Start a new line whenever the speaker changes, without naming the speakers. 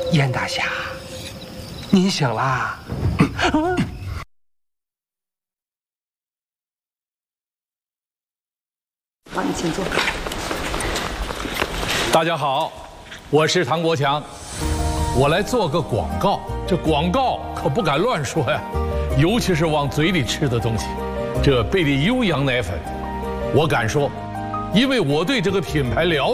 严大侠，您醒啦？
好，你请坐。
大家好，我是唐国强，我来做个广告。这广告可不敢乱说呀，尤其是往嘴里吃的东西。这贝利优羊奶粉，我敢说，因为我对这个品牌了解。